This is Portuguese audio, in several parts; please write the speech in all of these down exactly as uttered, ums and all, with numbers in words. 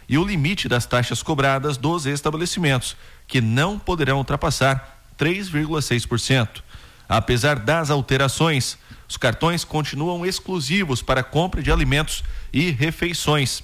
e o limite das taxas cobradas dos estabelecimentos, que não poderão ultrapassar três vírgula seis por cento. Apesar das alterações, os cartões continuam exclusivos para compra de alimentos e refeições,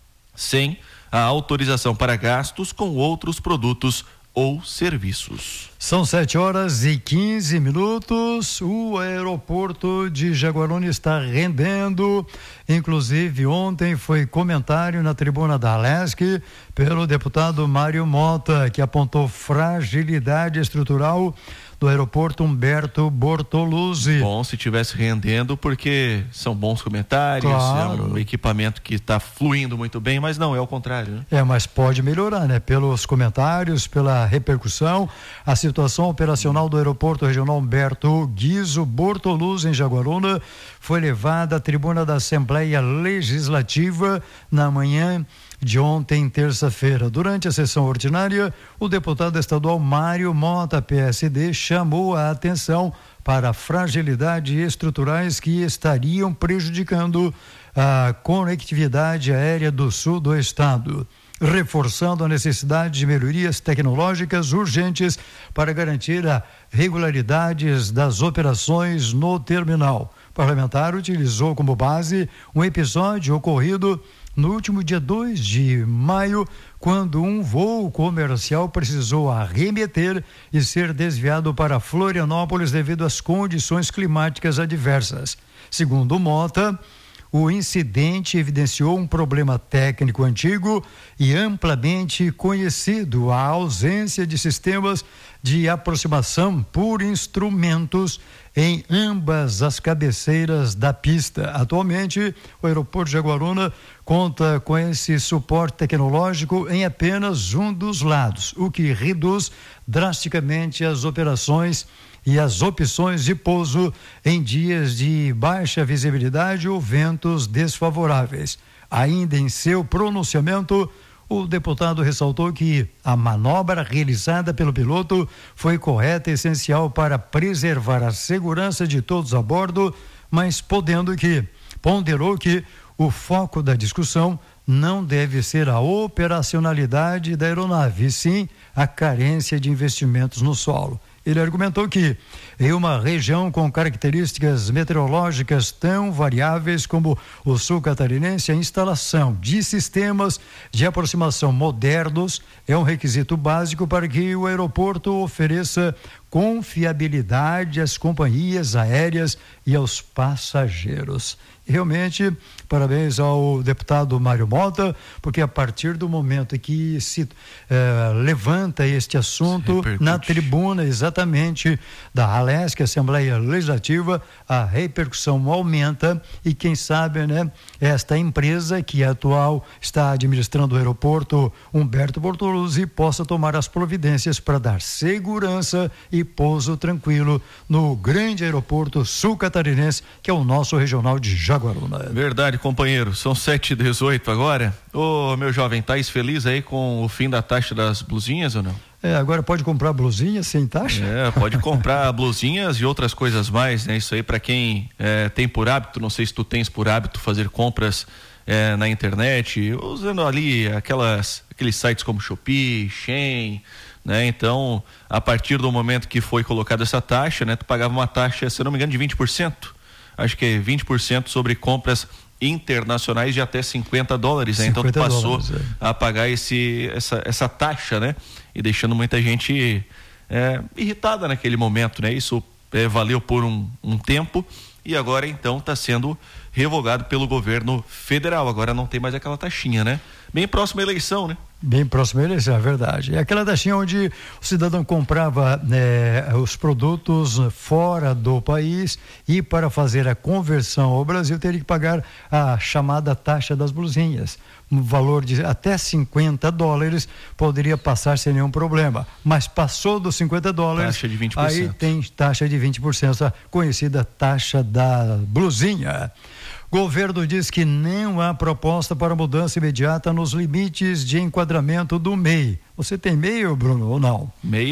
sem a autorização para gastos com outros produtos ou serviços. São sete horas e quinze minutos. O aeroporto de Jaguaruna está rendendo. Inclusive, ontem foi comentário na tribuna da Alesc pelo deputado Mário Mota, que apontou fragilidade estrutural do aeroporto Humberto Bortoluzzi. Bom, se tivesse rendendo, porque são bons comentários, claro. É um equipamento que está fluindo muito bem, mas não, é o contrário, né? É, mas pode melhorar, né? Pelos comentários, pela repercussão, a situação operacional do aeroporto regional Humberto Guizzo Bortoluzzi em Jaguaruna foi levada à tribuna da Assembleia Legislativa na manhã de ontem, terça-feira. Durante a sessão ordinária, o deputado estadual Mário Mota, P S D, chamou a atenção para fragilidades estruturais que estariam prejudicando a conectividade aérea do sul do estado, reforçando a necessidade de melhorias tecnológicas urgentes para garantir a regularidade das operações no terminal. O parlamentar utilizou como base um episódio ocorrido no último dia dois de maio, quando um voo comercial precisou arremeter e ser desviado para Florianópolis devido às condições climáticas adversas. Segundo Mota, o incidente evidenciou um problema técnico antigo e amplamente conhecido, a ausência de sistemas de aproximação por instrumentos em ambas as cabeceiras da pista. Atualmente, o aeroporto de Jaguaruna conta com esse suporte tecnológico em apenas um dos lados, o que reduz drasticamente as operações e as opções de pouso em dias de baixa visibilidade ou ventos desfavoráveis. Ainda em seu pronunciamento, o deputado ressaltou que a manobra realizada pelo piloto foi correta e essencial para preservar a segurança de todos a bordo, mas podendo que, ponderou que o foco da discussão não deve ser a operacionalidade da aeronave, e sim a carência de investimentos no solo. Ele argumentou que, em uma região com características meteorológicas tão variáveis como o sul catarinense, a instalação de sistemas de aproximação modernos é um requisito básico para que o aeroporto ofereça confiabilidade às companhias aéreas e aos passageiros. Realmente, parabéns ao deputado Mário Mota, porque a partir do momento que se eh, levanta este assunto na tribuna exatamente da Alesc, Assembleia Legislativa, a repercussão aumenta e quem sabe, né, esta empresa que atual está administrando o aeroporto Humberto Bortoluzzi possa tomar as providências para dar segurança e pouso tranquilo no grande aeroporto sul-catarinense, que é o nosso regional de Jaguaruna. Verdade, companheiro. São sete e dezoito agora. Ô, meu jovem, tá feliz aí com o fim da taxa das blusinhas ou não? É, agora pode comprar blusinhas sem taxa? É, pode comprar blusinhas e outras coisas mais, né? Isso aí para quem é, tem por hábito, não sei se tu tens por hábito fazer compras é, na internet, usando ali aquelas, aqueles sites como Shopee, Shein, né? Então, a partir do momento que foi colocada essa taxa, né? Tu pagava uma taxa, se eu não me engano, de vinte por cento. Acho que é vinte por cento sobre compras internacionais de até cinquenta dólares, né? Então tu passou dólares, é. a pagar esse, essa, essa taxa, né? E deixando muita gente é, irritada naquele momento, né? Isso é, valeu por um, um tempo e agora então está sendo revogado pelo governo federal. Agora não tem mais aquela taxinha, né? Bem próxima à eleição, né? Bem próxima à eleição, é verdade. É aquela taxinha onde o cidadão comprava né, os produtos fora do país e para fazer a conversão ao Brasil teria que pagar a chamada taxa das blusinhas. Um valor de até cinquenta dólares poderia passar sem nenhum problema, mas passou dos cinquenta dólares, taxa de vinte por cento. Aí tem taxa de vinte por cento, a conhecida taxa da blusinha. Governo diz que não há proposta para mudança imediata nos limites de enquadramento do M E I. Você tem M E I, Bruno, ou não? Meia?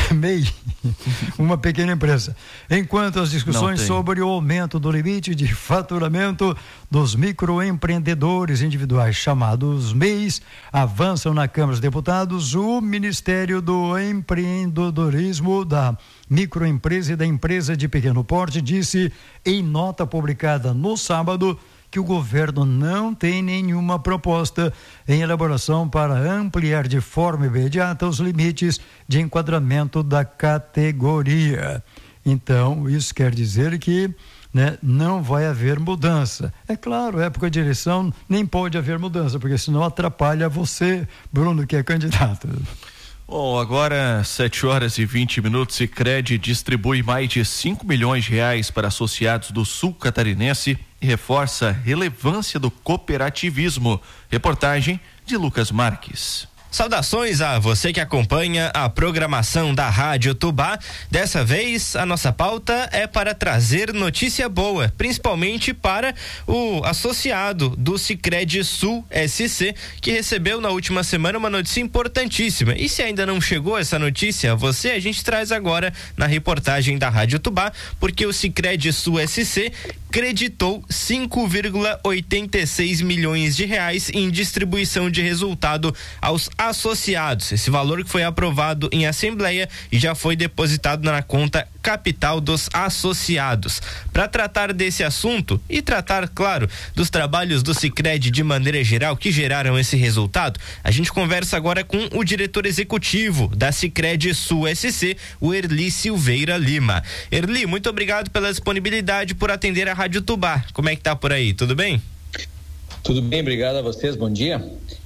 M E I, uma pequena empresa. Enquanto as discussões sobre o aumento do limite de faturamento dos microempreendedores individuais, chamados M E Is, avançam na Câmara dos Deputados, o Ministério do Empreendedorismo, da Microempresa e da Empresa de Pequeno Porte disse em nota publicada no sábado que o governo não tem nenhuma proposta em elaboração para ampliar de forma imediata os limites de enquadramento da categoria. Então, isso quer dizer que, né, não vai haver mudança. É claro, época de eleição nem pode haver mudança, porque senão atrapalha você, Bruno, que é candidato. Bom, agora sete horas e vinte minutos, Sicredi distribui mais de cinco milhões de reais para associados do Sul Catarinense e reforça a relevância do cooperativismo. Reportagem de Lucas Marques. Saudações a você que acompanha a programação da Rádio Tubá. Dessa vez, a nossa pauta é para trazer notícia boa, principalmente para o associado do Sicredi Sul S C, que recebeu na última semana uma notícia importantíssima. E se ainda não chegou essa notícia a você, a gente traz agora na reportagem da Rádio Tubá, porque o Sicredi Sul S C creditou cinco vírgula oitenta e seis milhões de reais em distribuição de resultado aos associados. Esse valor que foi aprovado em assembleia e já foi depositado na conta capital dos associados. Para tratar desse assunto e tratar, claro, dos trabalhos do Sicredi de maneira geral que geraram esse resultado, a gente conversa agora com o diretor executivo da Sicredi Sul S C, o Erli Silveira Lima. Erli, muito obrigado pela disponibilidade, por atender a Rádio Tubá. Como é que tá por aí? Tudo bem? Tudo bem, obrigado a vocês, bom dia.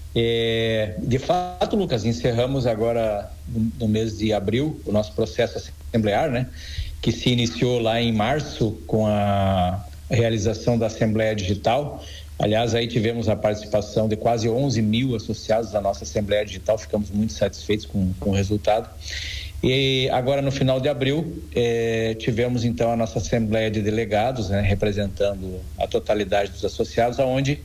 É, de fato, Lucas, encerramos agora no mês de abril o nosso processo assemblear, né? Que se iniciou lá em março com a realização da Assembleia Digital. Aliás, aí tivemos a participação de quase onze mil associados da nossa Assembleia Digital, ficamos muito satisfeitos com, com o resultado. E agora, no final de abril, eh, tivemos então a nossa Assembleia de Delegados, né, representando a totalidade dos associados, onde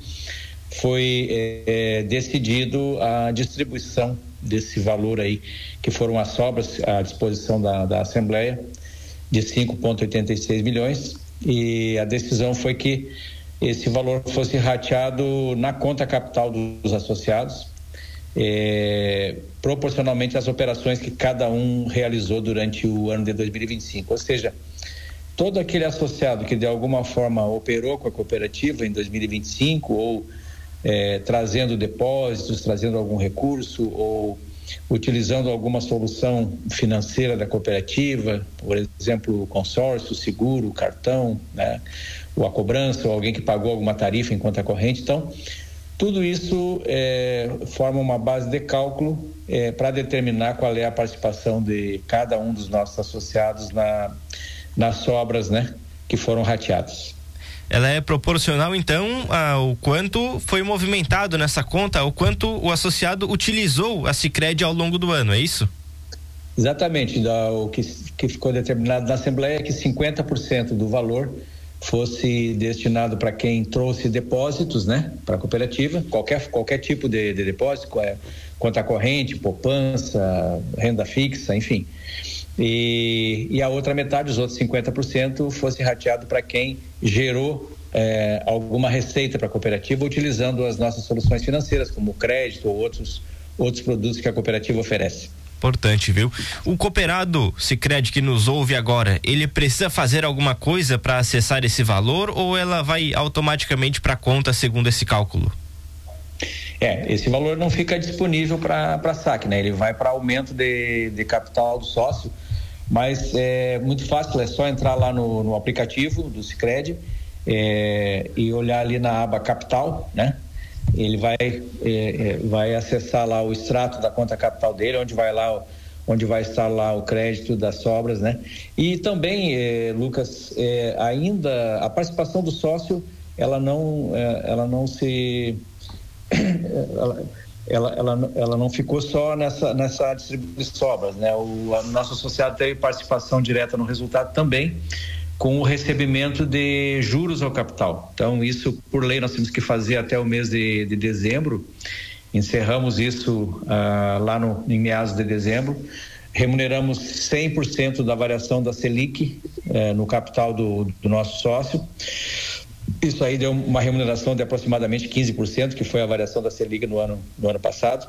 foi eh, decidido a distribuição desse valor aí, que foram as sobras à disposição da, da Assembleia, de cinco vírgula oitenta e seis milhões, e a decisão foi que esse valor fosse rateado na conta capital dos associados, É, proporcionalmente às operações que cada um realizou durante o ano de dois mil e vinte e cinco, ou seja, todo aquele associado que de alguma forma operou com a cooperativa em dois mil e vinte e cinco ou é, trazendo depósitos, trazendo algum recurso ou utilizando alguma solução financeira da cooperativa, por exemplo, o consórcio, o seguro, o cartão, né, ou a cobrança, ou alguém que pagou alguma tarifa em conta corrente. Então, tudo isso é, forma uma base de cálculo é, para determinar qual é a participação de cada um dos nossos associados na, nas sobras, né, que foram rateadas. Ela é proporcional, então, ao quanto foi movimentado nessa conta, ao quanto o associado utilizou a Sicredi ao longo do ano, é isso? Exatamente. Da, o que, que ficou determinado na Assembleia é que cinquenta por cento do valor fosse destinado para quem trouxe depósitos, né, para a cooperativa, qualquer, qualquer tipo de, de depósito, conta corrente, poupança, renda fixa, enfim. E, e a outra metade, os outros cinquenta por cento, fosse rateado para quem gerou eh, alguma receita para a cooperativa utilizando as nossas soluções financeiras, como crédito ou outros, outros produtos que a cooperativa oferece. Importante, viu? O cooperado Sicredi que nos ouve agora, ele precisa fazer alguma coisa para acessar esse valor ou ela vai automaticamente para a conta segundo esse cálculo? É, esse valor não fica disponível para saque, né? Ele vai para aumento de, de capital do sócio, mas é muito fácil, é só entrar lá no, no aplicativo do Sicredi é, e olhar ali na aba capital, né? Ele vai, é, vai acessar lá o extrato da conta capital dele, onde vai lá, onde vai estar lá o crédito das sobras, né? E também, é, Lucas, é, ainda a participação do sócio, ela não, é, ela não se, ela, ela, ela, ela não ficou só nessa, nessa distribuição de sobras, né? O a, nosso associado teve participação direta no resultado também, com o recebimento de juros ao capital. Então, isso, por lei, nós temos que fazer até o mês de, de dezembro. Encerramos isso ah, lá no, em meados de dezembro. remuneramos cem por cento da variação da Selic eh, no capital do, do nosso sócio. Isso aí deu uma remuneração de aproximadamente quinze por cento, que foi a variação da Selic no ano, no ano passado,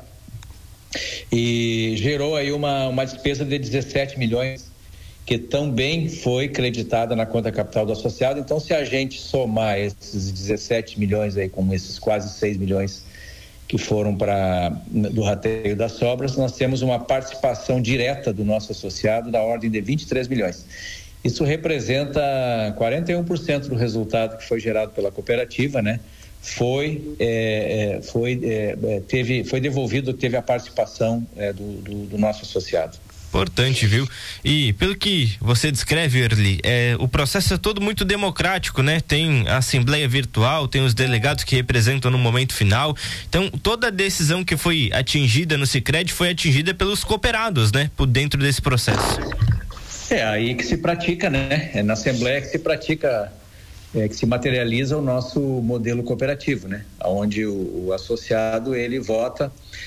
e gerou aí uma, uma despesa de dezessete milhões, que também foi creditada na conta capital do associado. Então, se a gente somar esses dezessete milhões aí com esses quase seis milhões que foram para do rateio das sobras, nós temos uma participação direta do nosso associado da ordem de vinte e três milhões. Isso representa quarenta e um por cento do resultado que foi gerado pela cooperativa, né? Foi, é, foi, é, teve, foi devolvido, teve a participação é, do, do, do nosso associado. Importante, viu? E pelo que você descreve, Erli, é, o processo é todo muito democrático, né? Tem a assembleia virtual, tem os delegados que representam no momento final. Então, toda a decisão que foi atingida no Sicredi foi atingida pelos cooperados, né? Por dentro desse processo. É aí que se pratica, né? É na assembleia que se pratica, é, que se materializa o nosso modelo cooperativo, né? Onde o, o associado, ele vota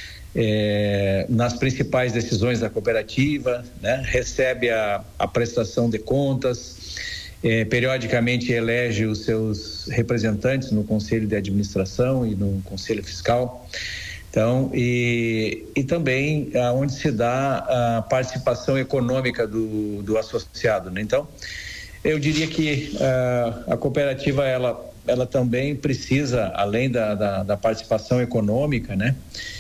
É, nas principais decisões da cooperativa, né? Recebe a, a prestação de contas, é, periodicamente elege os seus representantes no Conselho de Administração e no Conselho Fiscal. Então, e, e também onde se dá a participação econômica do, do associado, né? Então, eu diria que uh, a cooperativa, ela, ela também precisa, além da, da, da participação econômica, né?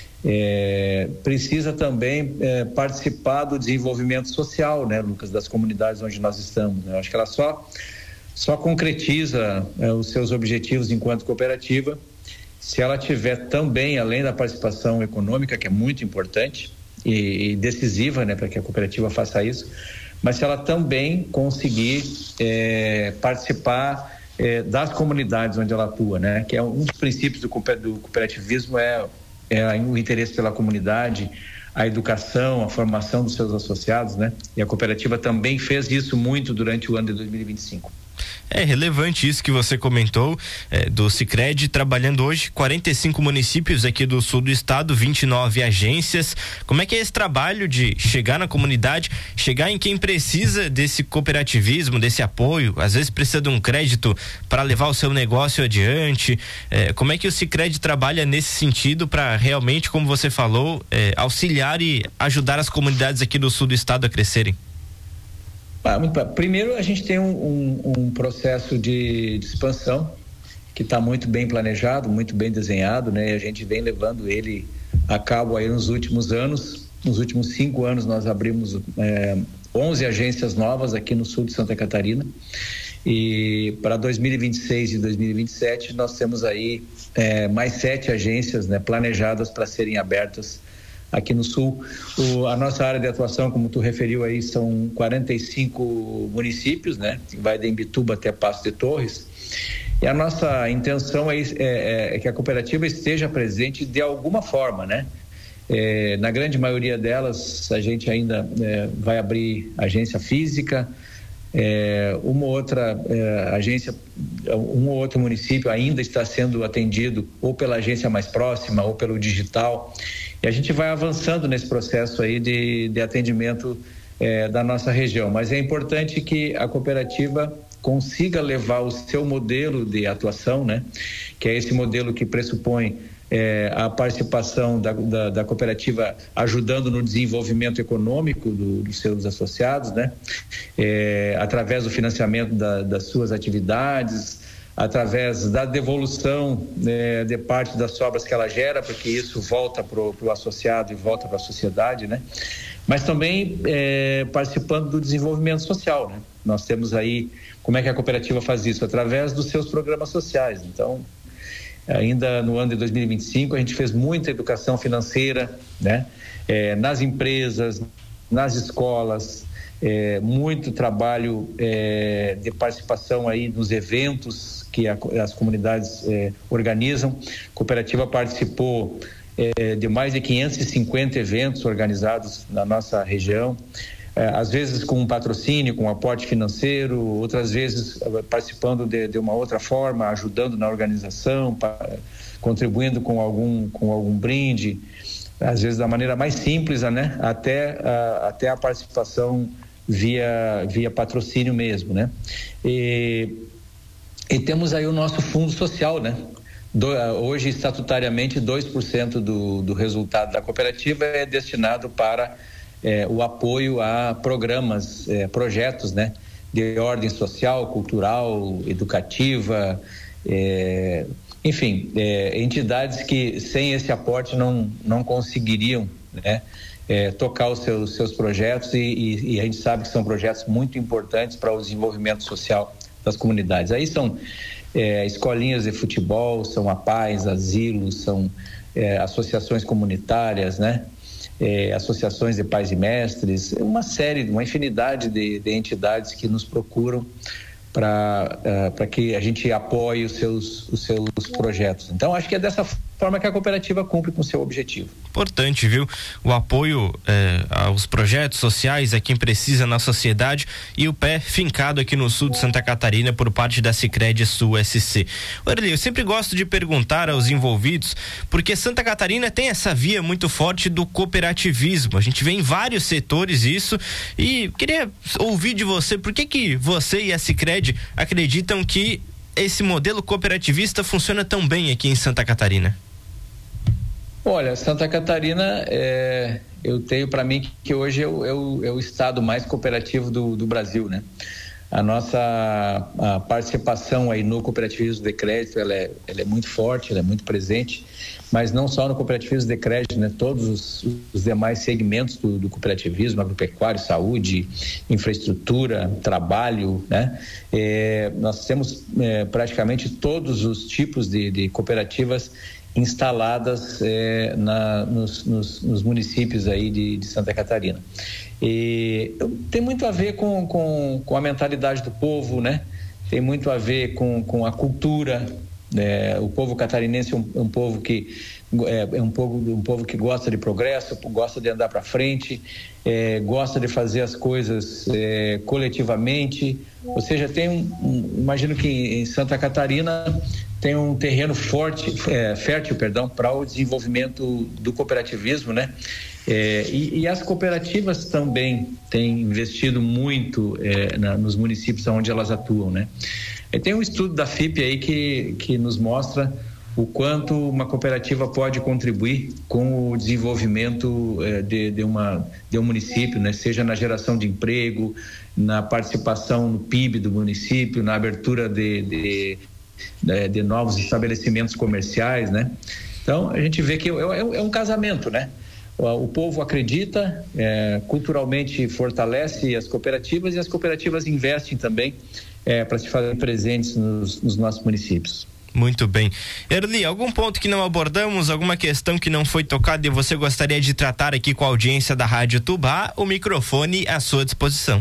É, precisa também é, participar do desenvolvimento social, né, Lucas, das comunidades onde nós estamos, né? Eu acho que ela só, só concretiza é, os seus objetivos enquanto cooperativa se ela tiver também, além da participação econômica, que é muito importante e, e decisiva, né, para que a cooperativa faça isso, mas se ela também conseguir é, participar é, das comunidades onde ela atua, né, que é um dos princípios do, do cooperativismo, é É, o interesse pela comunidade, a educação, a formação dos seus associados, né? E a cooperativa também fez isso muito durante o ano de dois mil e vinte e cinco. É relevante isso que você comentou, é, do Sicredi trabalhando hoje quarenta e cinco municípios aqui do sul do estado, vinte e nove agências. Como é que é esse trabalho de chegar na comunidade, chegar em quem precisa desse cooperativismo, desse apoio, às vezes precisa de um crédito para levar o seu negócio adiante? É, como é que o Sicredi trabalha nesse sentido para realmente, como você falou, é, auxiliar e ajudar as comunidades aqui do sul do estado a crescerem? Ah, muito bem. Primeiro, a gente tem um, um, um processo de, de expansão que está muito bem planejado, muito bem desenhado, né? E a gente vem levando ele a cabo aí nos últimos anos. Nos últimos cinco anos nós abrimos é, onze agências novas aqui no sul de Santa Catarina, e para dois mil e vinte e seis e dois mil e vinte e sete nós temos aí é, mais sete agências, né, planejadas para serem abertas aqui no sul. O, a nossa área de atuação, como tu referiu aí, são quarenta e cinco municípios, né? Vai de Imbituba até Passo de Torres. E a nossa intenção é, é, é que a cooperativa esteja presente de alguma forma, né? É, na grande maioria delas, a gente ainda é, vai abrir agência física, é, uma outra é, agência, um ou outro município ainda está sendo atendido ou pela agência mais próxima ou pelo digital. E a gente vai avançando nesse processo aí de, de atendimento é, da nossa região. Mas é importante que a cooperativa consiga levar o seu modelo de atuação, né? Que é esse modelo que pressupõe é, a participação da, da, da cooperativa ajudando no desenvolvimento econômico do, dos seus associados, né? É, através do financiamento da, das suas atividades, através da devolução né, de parte das sobras que ela gera, porque isso volta para o associado e volta para a sociedade, né? Mas também é, participando do desenvolvimento social, né? Nós temos aí, como é que a cooperativa faz isso? Através dos seus programas sociais. Então, ainda no ano de dois mil e vinte e cinco, a gente fez muita educação financeira, né? É, nas empresas, nas escolas, é, muito trabalho é, de participação aí nos eventos que a, as comunidades eh, organizam. A cooperativa participou eh, de mais de quinhentos e cinquenta eventos organizados na nossa região, eh, às vezes com um patrocínio, com um aporte financeiro, outras vezes eh, participando de, de uma outra forma, ajudando na organização, pa, contribuindo com algum, com algum brinde. às vezes da maneira mais simples, né? Até a, até a participação via, via patrocínio mesmo, né? E, e temos aí o nosso fundo social, né? Do, hoje, estatutariamente, dois por cento do, do resultado da cooperativa é destinado para é, o apoio a programas, é, projetos, né? De ordem social, cultural, educativa, é, enfim, é, entidades que sem esse aporte não, não conseguiriam, né? É, tocar os seus, seus projetos e, e, e a gente sabe que são projetos muito importantes para o desenvolvimento social das comunidades. Aí são é, escolinhas de futebol, são A Paz, asilos, são é, associações comunitárias, né? É, associações de pais e mestres, uma série, uma infinidade de, de entidades que nos procuram para uh, para que a gente apoie os seus, os seus projetos. Então, acho que é dessa forma que a cooperativa cumpre com o seu objetivo. Importante, viu? O apoio eh, aos projetos sociais a quem precisa na sociedade e o pé fincado aqui no sul de Santa Catarina por parte da Sicredi Sul S C. Orly, eu sempre gosto de perguntar aos envolvidos, porque Santa Catarina tem essa via muito forte do cooperativismo. A gente vê em vários setores isso e queria ouvir de você, por que que você e a Sicredi acreditam que esse modelo cooperativista funciona tão bem aqui em Santa Catarina? Olha, Santa Catarina, é, eu tenho para mim que, que hoje é o, é, o, é o estado mais cooperativo do, do Brasil, né? A nossa a participação aí no cooperativismo de crédito, ela é, ela é muito forte, ela é muito presente, mas não só no cooperativismo de crédito, né? Todos os, os demais segmentos do, do cooperativismo, agropecuário, saúde, infraestrutura, trabalho, né? É, nós temos é, praticamente todos os tipos de, de cooperativas instaladas é, na, nos, nos, nos municípios aí de, de Santa Catarina. E tem muito a ver com, com, com a mentalidade do povo, né? Tem muito a ver com, com a cultura. É, o povo catarinense é um, um povo que é, é um, povo, um povo que gosta de progresso, gosta de andar para frente, é, gosta de fazer as coisas é, coletivamente. Ou seja, tem um, um, imagino que em Santa Catarina tem um terreno forte, é, fértil, perdão, para o desenvolvimento do cooperativismo, né? É, e, e as cooperativas também têm investido muito é, na, nos municípios onde elas atuam, né? E tem um estudo da F I P aí que, que nos mostra o quanto uma cooperativa pode contribuir com o desenvolvimento é, de, de, uma, de um município, né? Seja na geração de emprego, na participação no P I B do município, na abertura de, de, de, de novos estabelecimentos comerciais, né? Então, a gente vê que é, é, é um casamento, né? O povo acredita, é, culturalmente fortalece as cooperativas e as cooperativas investem também é, para se fazer presentes nos, nos nossos municípios. Muito bem. Orly, algum ponto que não abordamos, alguma questão que não foi tocada e você gostaria de tratar aqui com a audiência da Rádio Tubá? O microfone à sua disposição.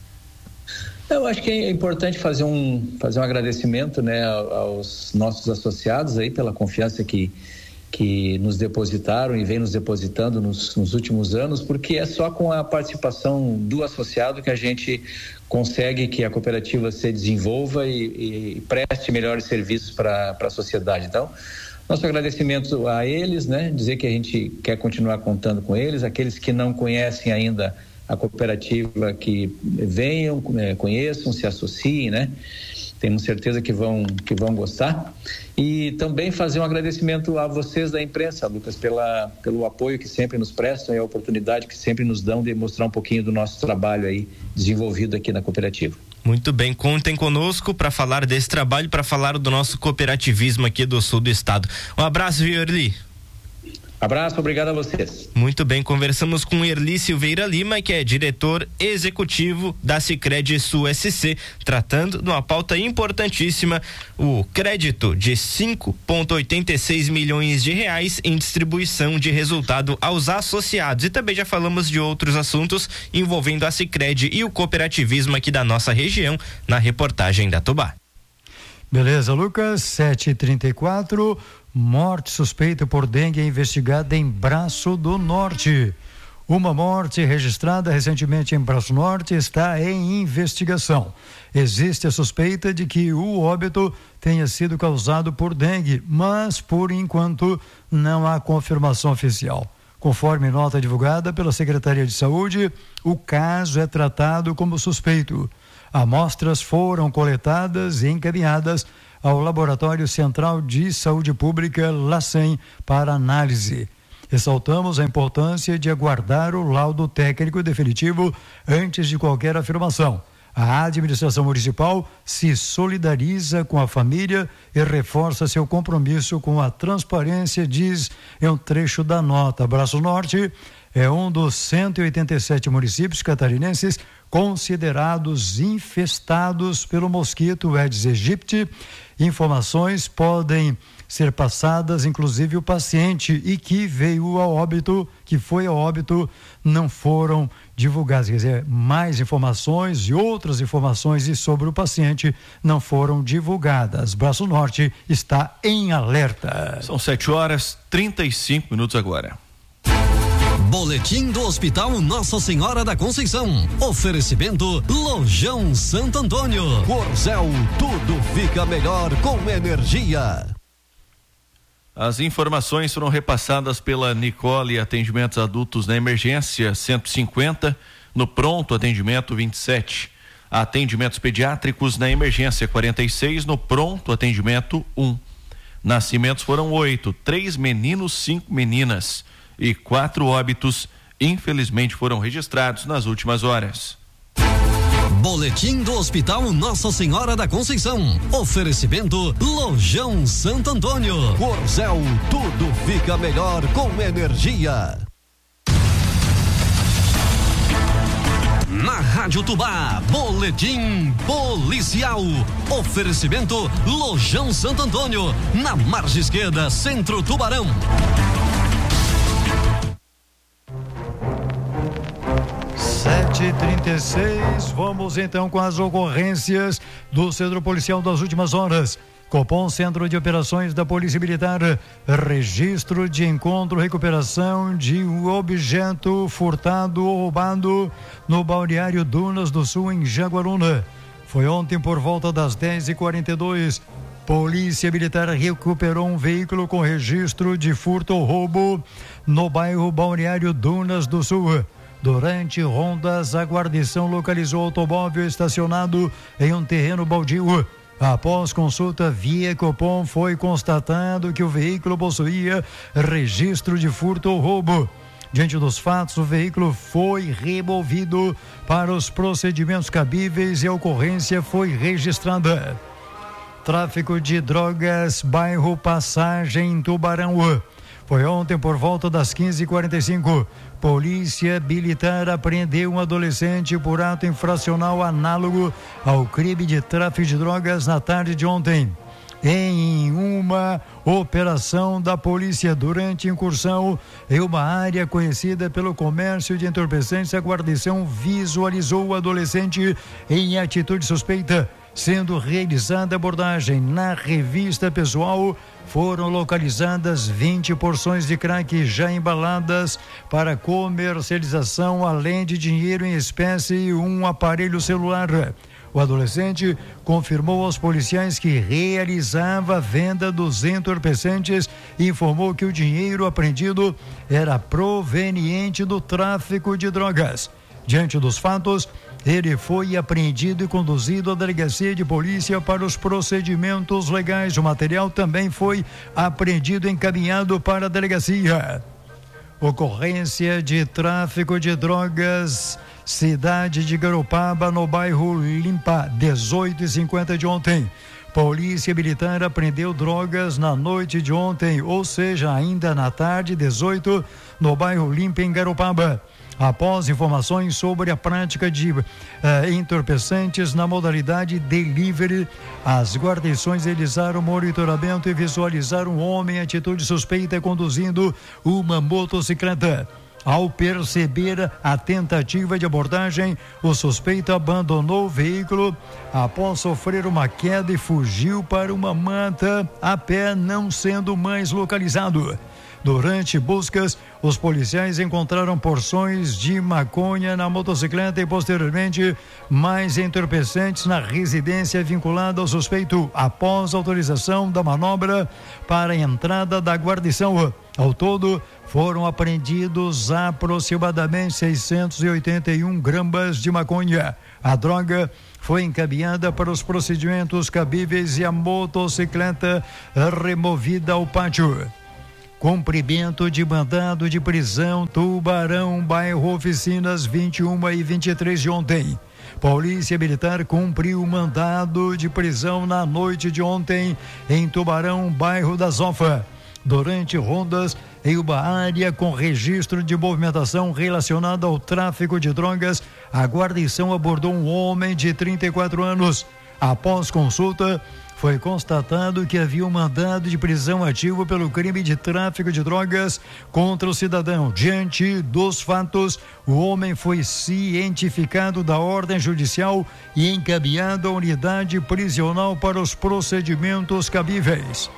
Eu acho que é importante fazer um, fazer um agradecimento, né, aos nossos associados aí pela confiança que que nos depositaram e vem nos depositando nos, nos últimos anos, porque é só com a participação do associado que a gente consegue que a cooperativa se desenvolva e, e preste melhores serviços para a sociedade. Então, nosso agradecimento a eles, né? Dizer que a gente quer continuar contando com eles, aqueles que não conhecem ainda a cooperativa, que venham, conheçam, se associem, né? Temos certeza que vão, que vão gostar. E também fazer um agradecimento a vocês da imprensa, Lucas, pela, pelo apoio que sempre nos prestam e a oportunidade que sempre nos dão de mostrar um pouquinho do nosso trabalho aí desenvolvido aqui na cooperativa. Muito bem, contem conosco para falar desse trabalho, para falar do nosso cooperativismo aqui do sul do estado. Um abraço, Orly. Abraço, obrigado a vocês. Muito bem, conversamos com Orly Silveira Lima, que é diretor executivo da Sicredi Sul S C, tratando de uma pauta importantíssima, o crédito de cinco vírgula oitenta e seis milhões de reais em distribuição de resultado aos associados. E também já falamos de outros assuntos envolvendo a Sicredi e o cooperativismo aqui da nossa região, na reportagem da Tubá. Beleza, Lucas, sete e trinta e quatro. Morte suspeita por dengue é investigada em Braço do Norte. Uma morte registrada recentemente em Braço Norte está em investigação. Existe a suspeita de que o óbito tenha sido causado por dengue, mas por enquanto não há confirmação oficial. Conforme nota divulgada pela Secretaria de Saúde, o caso é tratado como suspeito. Amostras foram coletadas e encaminhadas ao Laboratório Central de Saúde Pública, LACEN, para análise. Ressaltamos a importância de aguardar o laudo técnico definitivo antes de qualquer afirmação. A administração municipal se solidariza com a família e reforça seu compromisso com a transparência, diz em um trecho da nota. Braço Norte é um dos cento e oitenta e sete municípios catarinenses considerados infestados pelo mosquito Aedes aegypti. Informações podem ser passadas, inclusive o paciente e que veio ao óbito, que foi ao óbito, não foram divulgadas. Quer dizer, mais informações e outras informações sobre o paciente não foram divulgadas. Braço Norte está em alerta. São sete horas e trinta e cinco minutos agora. Boletim do Hospital Nossa Senhora da Conceição. Oferecimento Lojão Santo Antônio. Corzel, tudo fica melhor com energia. As informações foram repassadas pela Nicole, atendimentos adultos na emergência cento e cinquenta, no pronto atendimento vinte e sete. Atendimentos pediátricos na emergência quarenta e seis, no pronto atendimento um. Nascimentos foram oito, três meninos, cinco meninas e quatro óbitos, infelizmente, foram registrados nas últimas horas. Boletim do Hospital Nossa Senhora da Conceição. Oferecimento Lojão Santo Antônio. Corzel, tudo fica melhor com energia. Na Rádio Tubá, Boletim Policial. Oferecimento Lojão Santo Antônio, na margem esquerda, Centro Tubarão. sete e trinta e seis, vamos então com as ocorrências do Centro Policial das últimas horas. Copom, Centro de Operações da Polícia Militar, registro de encontro, recuperação de um objeto furtado ou roubado no balneário Dunas do Sul, em Jaguaruna. Foi ontem por volta das dez e quarenta e dois. Polícia Militar recuperou um veículo com registro de furto ou roubo no bairro Balneário Dunas do Sul. Durante rondas, a guarnição localizou o automóvel estacionado em um terreno baldio. Após consulta via Copom, foi constatado que o veículo possuía registro de furto ou roubo. Diante dos fatos, o veículo foi removido para os procedimentos cabíveis e a ocorrência foi registrada. Tráfico de drogas, bairro Passagem, Tubarão. Foi ontem por volta das quinze e quarenta e cinco. Polícia Militar apreendeu um adolescente por ato infracional análogo ao crime de tráfico de drogas na tarde de ontem. Em uma operação da polícia durante incursão em uma área conhecida pelo comércio de entorpecentes, a guarnição visualizou o adolescente em atitude suspeita. Sendo realizada abordagem na revista pessoal, foram localizadas vinte porções de crack já embaladas para comercialização, além de dinheiro em espécie e um aparelho celular. O adolescente confirmou aos policiais que realizava a venda dos entorpecentes e informou que o dinheiro apreendido era proveniente do tráfico de drogas. Diante dos fatos, ele foi apreendido e conduzido à delegacia de polícia para os procedimentos legais. O material também foi apreendido e encaminhado para a delegacia. Ocorrência de tráfico de drogas, cidade de Garopaba, no bairro Limpa, dezoito e cinquenta de ontem. Polícia Militar apreendeu drogas na noite de ontem, ou seja, ainda na tarde, dezoito, no bairro Limpa, em Garopaba. Após informações sobre a prática de uh, entorpecentes na modalidade delivery, as guarnições realizaram monitoramento e visualizaram um homem em atitude suspeita conduzindo uma motocicleta. Ao perceber a tentativa de abordagem, o suspeito abandonou o veículo após sofrer uma queda e fugiu para uma mata a pé, não sendo mais localizado. Durante buscas, os policiais encontraram porções de maconha na motocicleta e, posteriormente, mais entorpecentes na residência vinculada ao suspeito. Após autorização da manobra para a entrada da guarnição, Ao todo, foram apreendidos aproximadamente seiscentos e oitenta e um gramas de maconha. A droga foi encaminhada para os procedimentos cabíveis e a motocicleta removida ao pátio. Cumprimento de mandado de prisão, Tubarão, bairro Oficinas, vinte e uma e vinte e três de ontem. Polícia Militar cumpriu o mandado de prisão na noite de ontem em Tubarão, bairro da Zofa. Durante rondas em uma área com registro de movimentação relacionada ao tráfico de drogas, a guarnição abordou um homem de trinta e quatro anos. Após consulta, foi constatado que havia um mandado de prisão ativo pelo crime de tráfico de drogas contra o cidadão. Diante dos fatos, o homem foi cientificado da ordem judicial e encaminhado à unidade prisional para os procedimentos cabíveis.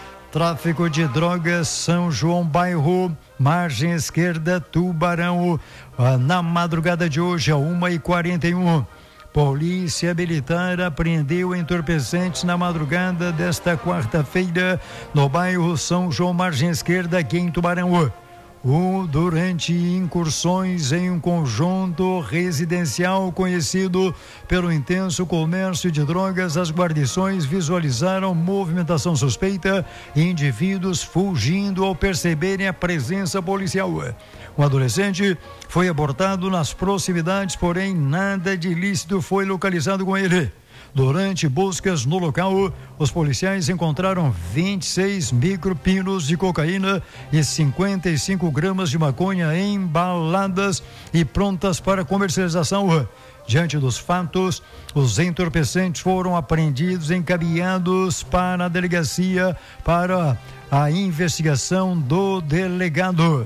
Tráfico de drogas, São João, bairro, margem esquerda, Tubarão, na madrugada de hoje, a uma e quarenta e um. Polícia Militar apreendeu entorpecentes na madrugada desta quarta-feira no bairro São João, margem esquerda, aqui em Tubarão. Um, durante incursões em um conjunto residencial conhecido pelo intenso comércio de drogas, as guarnições visualizaram movimentação suspeita e indivíduos fugindo ao perceberem a presença policial. Um adolescente foi abordado nas proximidades, porém nada de ilícito foi localizado com ele. Durante buscas no local, os policiais encontraram vinte e seis micropinos de cocaína e cinquenta e cinco gramas de maconha embaladas e prontas para comercialização. Diante dos fatos, os entorpecentes foram apreendidos e encaminhados para a delegacia para a investigação do delegado.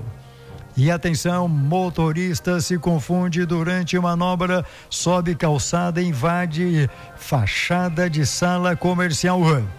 E atenção, motorista se confunde durante manobra, sobe calçada e invade fachada de sala comercial.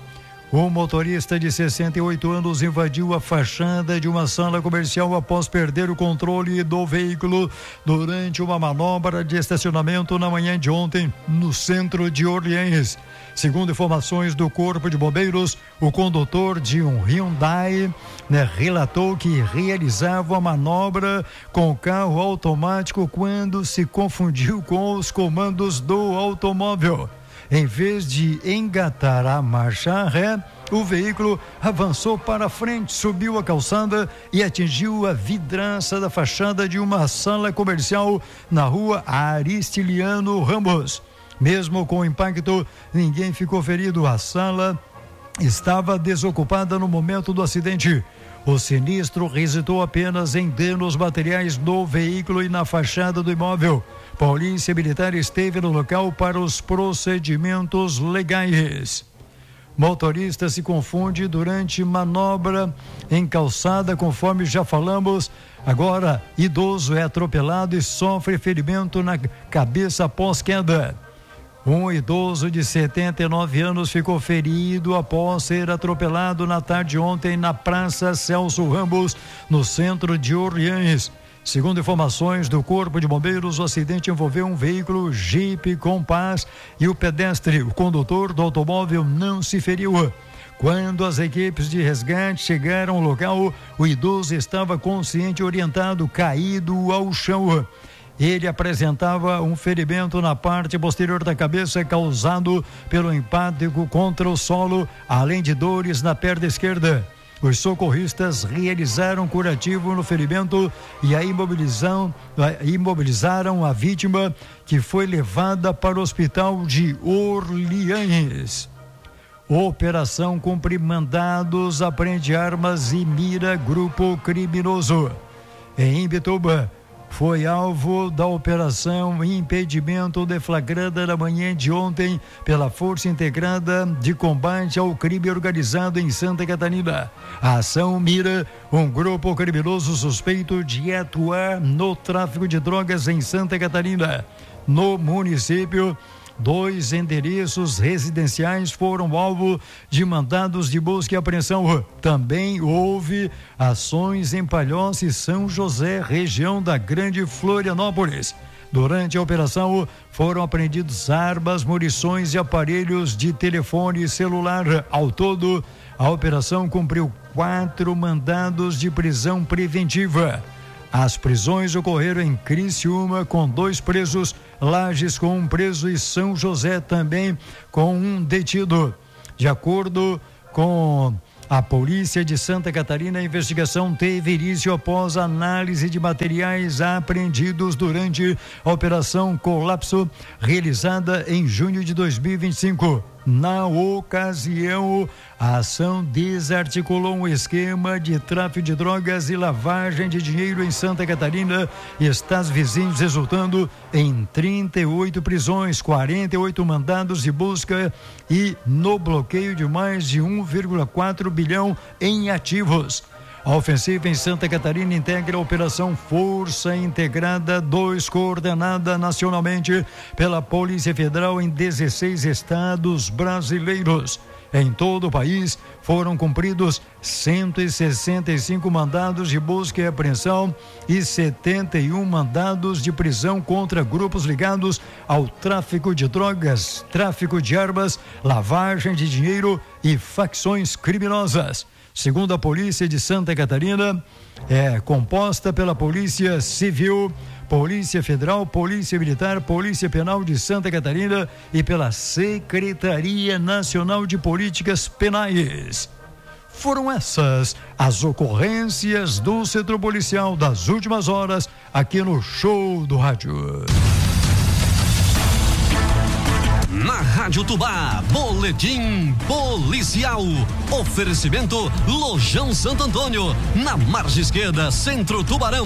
O motorista de sessenta e oito anos invadiu a fachada de uma sala comercial após perder o controle do veículo durante uma manobra de estacionamento na manhã de ontem no centro de Orleans. Segundo informações do Corpo de Bombeiros, o condutor de um Hyundai, né, relatou que realizava a manobra com o carro automático quando se confundiu com os comandos do automóvel. Em vez de engatar a marcha ré, o veículo avançou para frente, subiu a calçada e atingiu a vidraça da fachada de uma sala comercial na rua Aristiliano Ramos. Mesmo com o impacto, ninguém ficou ferido. A sala estava desocupada no momento do acidente. O sinistro resultou apenas em danos materiais no veículo e na fachada do imóvel. Polícia Militar esteve no local para os procedimentos legais. Motorista se confunde durante manobra em calçada, conforme já falamos. Agora, idoso é atropelado e sofre ferimento na cabeça após queda. Um idoso de setenta e nove anos ficou ferido após ser atropelado na tarde de ontem na Praça Celso Ramos, no centro de Orleans. Segundo informações do Corpo de Bombeiros, o acidente envolveu um veículo Jeep Compass e o pedestre. O condutor do automóvel não se feriu. Quando as equipes de resgate chegaram ao local, o idoso estava consciente e orientado, caído ao chão. Ele apresentava um ferimento na parte posterior da cabeça causado pelo impacto contra o solo, além de dores na perna esquerda. Os socorristas realizaram curativo no ferimento e a imobilizaram, imobilizaram a vítima, que foi levada para o hospital de Orleans. Operação cumpre mandados, apreende armas e mira grupo criminoso. Em Imbituba, foi alvo da operação impedimento deflagrada na manhã de ontem pela Força Integrada de Combate ao Crime Organizado em Santa Catarina. A ação mira um grupo criminoso suspeito de atuar no tráfico de drogas em Santa Catarina. No município, dois endereços residenciais foram alvo de mandados de busca e apreensão. Também houve ações em Palhoça e São José, região da Grande Florianópolis. Durante a operação foram apreendidos armas, munições e aparelhos de telefone celular. Ao todo, a operação cumpriu quatro mandados de prisão preventiva. As prisões ocorreram em Criciúma com dois presos, Lages com um preso e São José também com um detido. De acordo com a Polícia de Santa Catarina, a investigação teve início após análise de materiais apreendidos durante a Operação Colapso, realizada em junho de dois mil e vinte e cinco. Na ocasião, a ação desarticulou um esquema de tráfico de drogas e lavagem de dinheiro em Santa Catarina e estados vizinhos, resultando em trinta e oito prisões, quarenta e oito mandados de busca e no bloqueio de mais de um vírgula quatro bilhão em ativos. A ofensiva em Santa Catarina integra a Operação Força Integrada dois, coordenada nacionalmente pela Polícia Federal em dezesseis estados brasileiros. Em todo o país, foram cumpridos cento e sessenta e cinco mandados de busca e apreensão e setenta e um mandados de prisão contra grupos ligados ao tráfico de drogas, tráfico de armas, lavagem de dinheiro e facções criminosas. Segundo a Polícia de Santa Catarina, é composta pela Polícia Civil, Polícia Federal, Polícia Militar, Polícia Penal de Santa Catarina e pela Secretaria Nacional de Políticas Penais. Foram essas as ocorrências do setor policial das últimas horas aqui no Show do Rádio. Na Rádio Tubá, boletim policial. Oferecimento Lojão Santo Antônio, na margem esquerda, Centro Tubarão.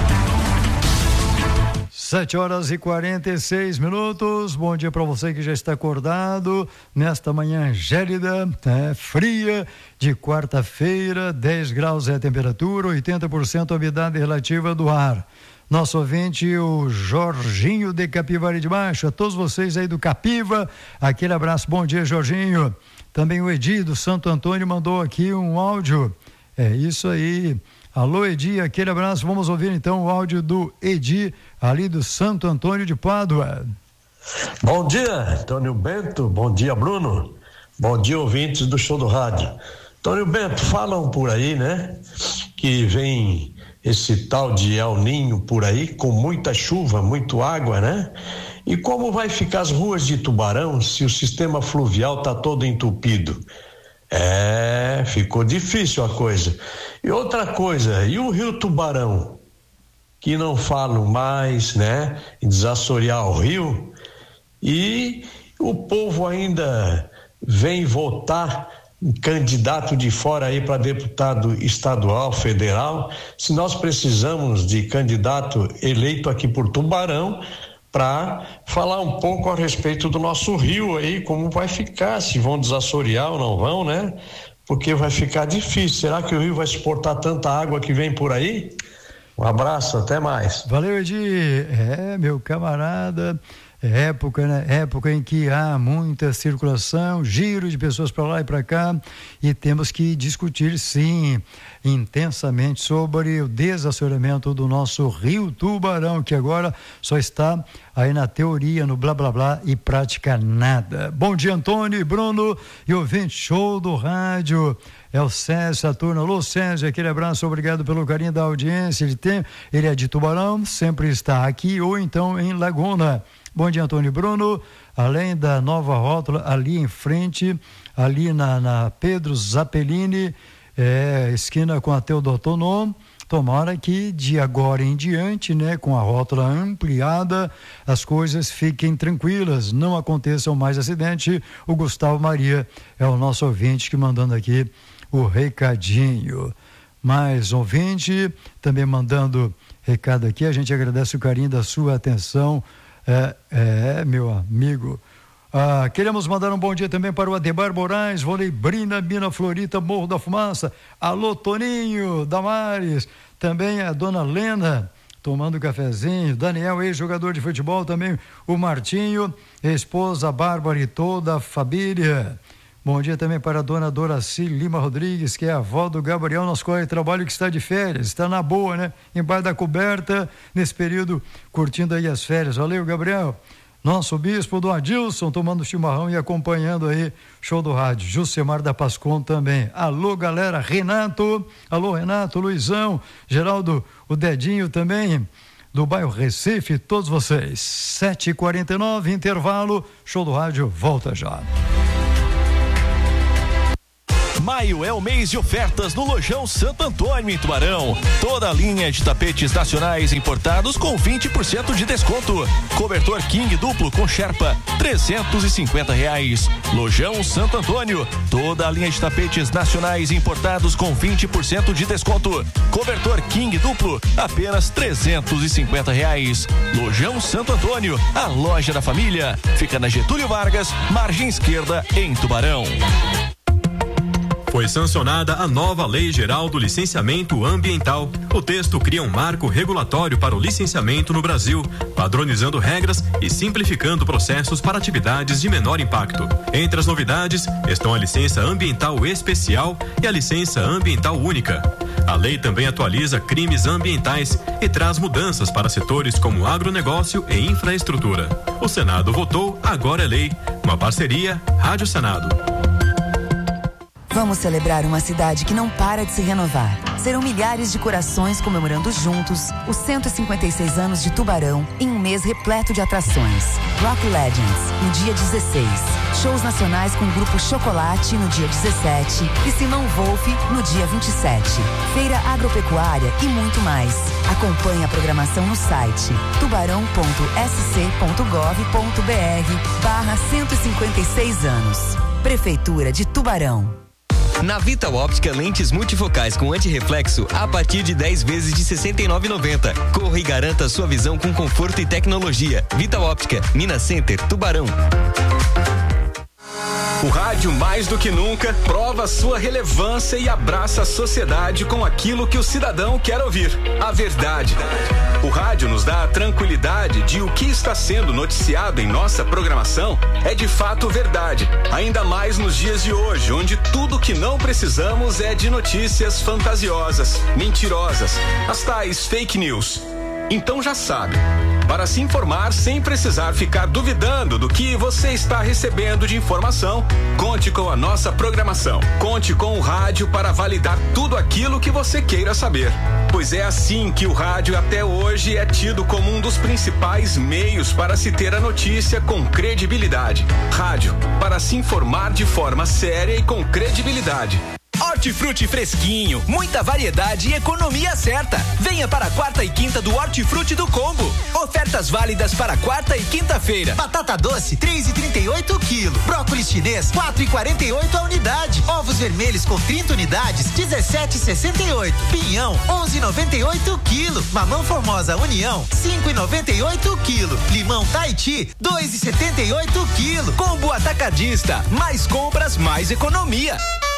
Sete horas e quarenta e seis minutos. Bom dia para você que já está acordado nesta manhã gélida, né, fria, de quarta-feira. Dez graus é a temperatura, oitenta por cento a umidade relativa do ar. Nosso ouvinte, o Jorginho de Capivari de Baixo, a todos vocês aí do Capiva, aquele abraço, bom dia, Jorginho. Também o Edi do Santo Antônio mandou aqui um áudio, é isso aí. Alô, Edi, aquele abraço, vamos ouvir então o áudio do Edi, ali do Santo Antônio de Pádua. Bom dia, Antônio Bento, bom dia, Bruno, bom dia, ouvintes do Show do Rádio. Antônio Bento, falam por aí, né, que vem esse tal de El Ninho por aí, com muita chuva, muito água, né? E como vai ficar as ruas de Tubarão se o sistema fluvial tá todo entupido? É, ficou difícil a coisa. E outra coisa, e o Rio Tubarão, que não falam mais, né, em desassorear o rio, e o povo ainda vem votar um candidato de fora aí para deputado estadual, federal, se nós precisamos de candidato eleito aqui por Tubarão para falar um pouco a respeito do nosso rio aí, como vai ficar, se vão desassorear ou não vão, né? Porque vai ficar difícil. Será que o rio vai suportar tanta água que vem por aí? Um abraço, até mais. Valeu, Edi. É, meu camarada, época, né? Época em que há muita circulação, giro de pessoas para lá e para cá, e temos que discutir, sim, intensamente sobre o desassoreamento do nosso Rio Tubarão, que agora só está aí na teoria, no blá blá blá e prática nada. Bom dia, Antônio e Bruno, e ouvinte Show do Rádio. É o César Saturno. Alô, César, aquele abraço, obrigado pelo carinho da audiência. Ele tem, ele é de Tubarão, sempre está aqui ou então em Laguna. Bom dia, Antônio e Bruno. Além da nova rótula ali em frente, ali na, na Pedro Zappellini, é, esquina com a Teodoro Tonon, tomara que de agora em diante, né, com a rótula ampliada, as coisas fiquem tranquilas, não aconteçam mais acidente. O Gustavo Maria é o nosso ouvinte que mandando aqui o recadinho. Mais ouvinte também mandando recado aqui, a gente agradece o carinho da sua atenção. É, é, meu amigo. Ah, queremos mandar um bom dia também para o Adebar Moraes, Voleibrina, Mina Florita, Morro da Fumaça. Alô, Toninho, Damares. Também a dona Lena, tomando cafezinho. Daniel, ex-jogador de futebol. Também o Martinho, esposa Bárbara e toda a família. Bom dia também para a dona Doraci Lima Rodrigues, que é a avó do Gabriel, nosso colega de trabalho que está de férias, está na boa, né? Embaixo da coberta, nesse período, curtindo aí as férias. Valeu, Gabriel. Nosso bispo do Adilson tomando chimarrão e acompanhando aí show do rádio. Jucemar da Pascon também. Alô, galera. Renato. Alô, Renato, Luizão, Geraldo, o Dedinho também, do bairro Recife, todos vocês. sete e quarenta e nove, intervalo. Show do rádio, volta já. Maio é o mês de ofertas no Lojão Santo Antônio, em Tubarão. Toda a linha de tapetes nacionais importados com vinte por cento de desconto. Cobertor King duplo com Sherpa, trezentos e cinquenta reais. Lojão Santo Antônio. Toda a linha de tapetes nacionais importados com vinte por cento de desconto. Cobertor King duplo, apenas trezentos e cinquenta reais. Lojão Santo Antônio, a loja da família. Fica na Getúlio Vargas, margem esquerda, em Tubarão. Foi sancionada a nova Lei Geral do Licenciamento Ambiental. O texto cria um marco regulatório para o licenciamento no Brasil, padronizando regras e simplificando processos para atividades de menor impacto. Entre as novidades estão a licença ambiental especial e a licença ambiental única. A lei também atualiza crimes ambientais e traz mudanças para setores como agronegócio e infraestrutura. O Senado votou, agora é lei. Uma parceria Rádio Senado. Vamos celebrar uma cidade que não para de se renovar. Serão milhares de corações comemorando juntos os cento e cinquenta e seis anos de Tubarão em um mês repleto de atrações. Rock Legends, no dia dezesseis. Shows nacionais com o Grupo Chocolate no dia dezessete e Simão Wolf no dia vinte e sete. Feira agropecuária e muito mais. Acompanhe a programação no site tubarão ponto s c ponto gov ponto b r barra cento e cinquenta e seis anos. Prefeitura de Tubarão. Na Vital Óptica, lentes multifocais com antirreflexo a partir de dez vezes de sessenta e nove reais e noventa centavos. Corra e garanta sua visão com conforto e tecnologia. Vital Óptica, Minas Center, Tubarão. O rádio, mais do que nunca, prova sua relevância e abraça a sociedade com aquilo que o cidadão quer ouvir: a verdade. O rádio nos dá a tranquilidade de o que está sendo noticiado em nossa programação é de fato verdade, ainda mais nos dias de hoje, onde tudo que não precisamos é de notícias fantasiosas, mentirosas, as tais fake news. Então já sabe, para se informar sem precisar ficar duvidando do que você está recebendo de informação, conte com a nossa programação. Conte com o rádio para validar tudo aquilo que você queira saber. Pois é assim que o rádio até hoje é tido como um dos principais meios para se ter a notícia com credibilidade. Rádio, para se informar de forma séria e com credibilidade. Hortifruti fresquinho, muita variedade e economia certa. Venha para a quarta e quinta do Hortifruti do Combo. Ofertas válidas para quarta e quinta-feira. Batata doce, três e trinta e oito o quilo. Brócolis chinês, quatro e quarenta e oito a unidade. Ovos vermelhos com trinta unidades, dezessete e sessenta e oito. Pinhão, onze e noventa e oito o quilo. Mamão Formosa União, cinco e noventa e oito o quilo. Limão Tahiti, dois e setenta e oito o quilo. Combo Atacadista, mais compras, mais economia.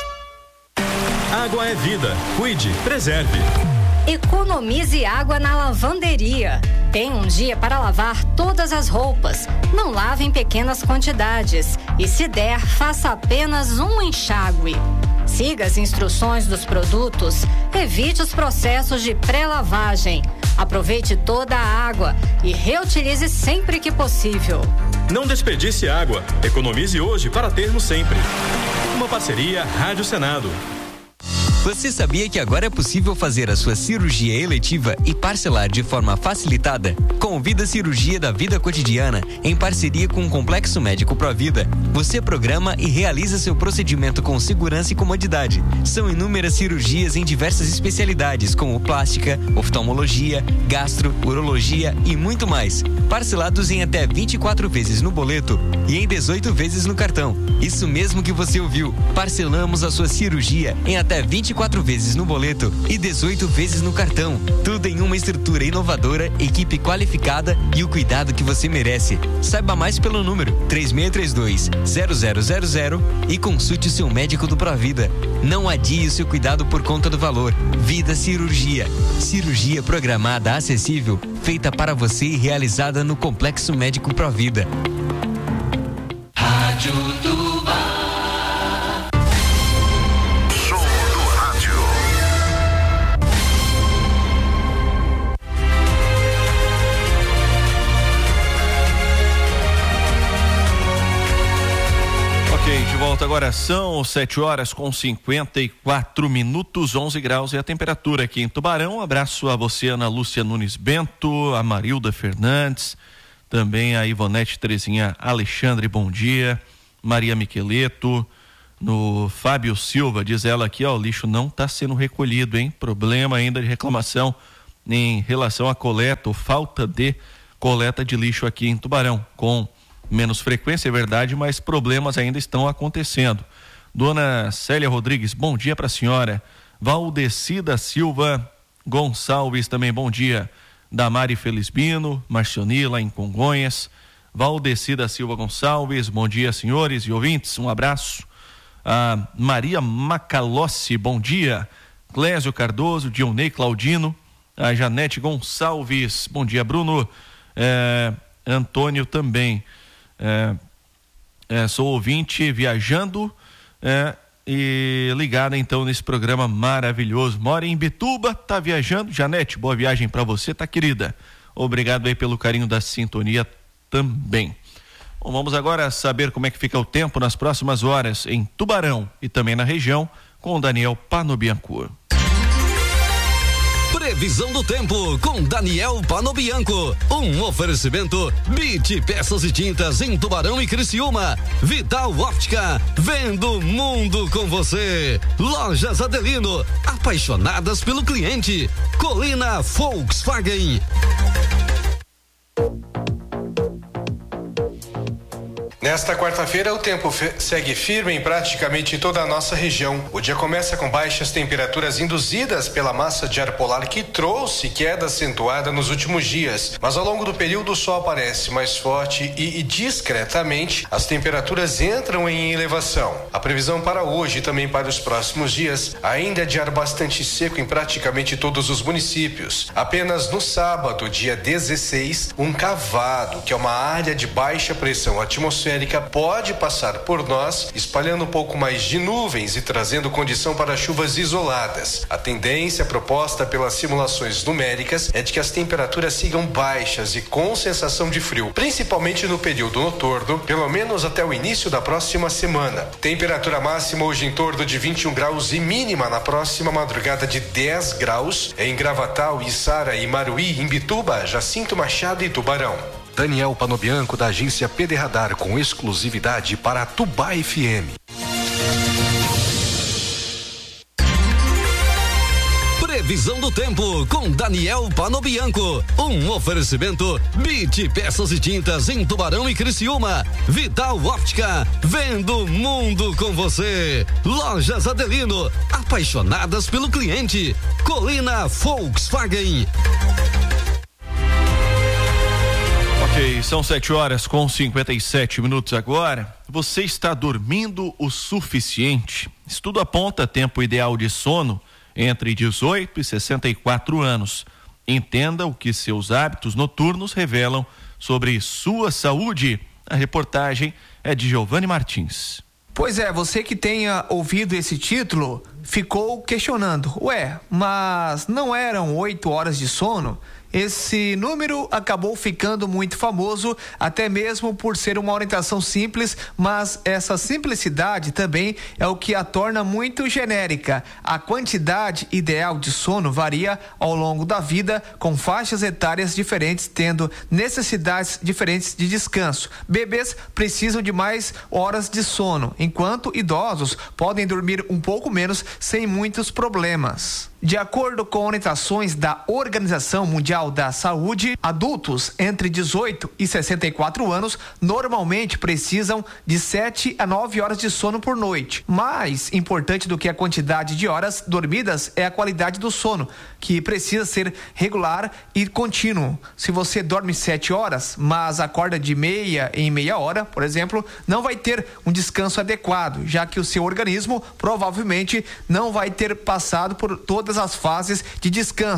Água é vida. Cuide, preserve. Economize água na lavanderia. Tem um dia para lavar todas as roupas. Não lave em pequenas quantidades. E se der, faça apenas um enxágue. Siga as instruções dos produtos. Evite os processos de pré-lavagem. Aproveite toda a água e reutilize sempre que possível. Não desperdice água. Economize hoje para termos sempre. Uma parceria Rádio Senado. Você sabia que agora é possível fazer a sua cirurgia eletiva e parcelar de forma facilitada? Com o Vida Cirurgia da Vida Cotidiana, em parceria com o Complexo Médico Provida, você programa e realiza seu procedimento com segurança e comodidade. São inúmeras cirurgias em diversas especialidades, como plástica, oftalmologia, gastro, urologia e muito mais. Parcelados em até vinte e quatro vezes no boleto e em dezoito vezes no cartão. Isso mesmo que você ouviu. Parcelamos a sua cirurgia em até vinte e quatro vezes no boleto e dezoito vezes no cartão. Tudo em uma estrutura inovadora, equipe qualificada e o cuidado que você merece. Saiba mais pelo número três seis três dois, zero zero zero zero e consulte o seu médico do Provida. Não adie o seu cuidado por conta do valor. Vida Cirurgia. Cirurgia programada, acessível, feita para você e realizada no Complexo Médico Provida. Rádio Tubarão. agora são sete horas com cinquenta e quatro minutos, onze graus e a temperatura aqui em Tubarão. Um abraço a você, Ana Lúcia Nunes Bento, a Marilda Fernandes, também a Ivonete Terezinha Alexandre, bom dia. Maria Miqueleto, no Fábio Silva, diz ela aqui, ó, o lixo não está sendo recolhido, hein? Problema ainda de reclamação em relação à coleta ou falta de coleta de lixo aqui em Tubarão, com menos frequência, é verdade, mas problemas ainda estão acontecendo. Dona Célia Rodrigues, bom dia para a senhora. Valdecida Silva Gonçalves, também bom dia. Damari Felisbino, Marcionila em Congonhas. Valdecida Silva Gonçalves, bom dia, senhores e ouvintes, um abraço. A Maria Macalossi, bom dia. Clésio Cardoso, Dionei Claudino, a Janete Gonçalves, bom dia, Bruno. É, Antônio também. É, é, sou ouvinte viajando é, e ligada então nesse programa maravilhoso. Mora em Bituba, tá viajando. Janete, boa viagem para você, tá, querida? Obrigado aí pelo carinho da sintonia também. Bom, vamos agora saber como é que fica o tempo nas próximas horas em Tubarão e também na região com o Daniel Panobianco. Previsão do tempo com Daniel Panobianco. Um oferecimento Bit Peças e Tintas em Tubarão e Criciúma. Vital Óptica, vendo o mundo com você. Lojas Adelino, apaixonadas pelo cliente. Colina Volkswagen. Nesta quarta-feira, o tempo segue firme em praticamente toda a nossa região. O dia começa com baixas temperaturas induzidas pela massa de ar polar que trouxe queda acentuada nos últimos dias. Mas ao longo do período o sol aparece mais forte e, e discretamente as temperaturas entram em elevação. A previsão para hoje e também para os próximos dias ainda é de ar bastante seco em praticamente todos os municípios. Apenas no sábado, dia dezesseis, um cavado, que é uma área de baixa pressão atmosférica, pode passar por nós, espalhando um pouco mais de nuvens e trazendo condição para chuvas isoladas. A tendência proposta pelas simulações numéricas é de que as temperaturas sigam baixas e com sensação de frio, principalmente no período noturno, pelo menos até o início da próxima semana. Temperatura máxima hoje em torno de vinte e um graus e mínima na próxima madrugada de dez graus em Gravatal, Içara e Maruí, em Bituba, Jacinto Machado e Tubarão. Daniel Panobianco, da agência P D Radar, com exclusividade para a Tubá F M. Previsão do tempo com Daniel Panobianco. Um oferecimento Bit Peças e Tintas em Tubarão e Criciúma. Vital Óptica, vendo o mundo com você. Lojas Adelino, apaixonadas pelo cliente. Colina Volkswagen. Ok, são sete horas com cinquenta e sete minutos agora. Você está dormindo o suficiente? Estudo aponta tempo ideal de sono entre dezoito e sessenta e quatro anos. Entenda o que seus hábitos noturnos revelam sobre sua saúde. A reportagem é de Giovanni Martins. Pois é, você que tenha ouvido esse título ficou questionando. Ué, mas não eram oito horas de sono? Esse número acabou ficando muito famoso, até mesmo por ser uma orientação simples, mas essa simplicidade também é o que a torna muito genérica. A quantidade ideal de sono varia ao longo da vida, com faixas etárias diferentes, tendo necessidades diferentes de descanso. Bebês precisam de mais horas de sono, enquanto idosos podem dormir um pouco menos sem muitos problemas. De acordo com orientações da Organização Mundial da Saúde, adultos entre dezoito e sessenta e quatro anos normalmente precisam de sete a nove horas de sono por noite. Mais importante do que a quantidade de horas dormidas é a qualidade do sono, que precisa ser regular e contínuo. Se você dorme sete horas, mas acorda de meia em meia hora, por exemplo, não vai ter um descanso adequado, já que o seu organismo provavelmente não vai ter passado por todas as fases de descanso.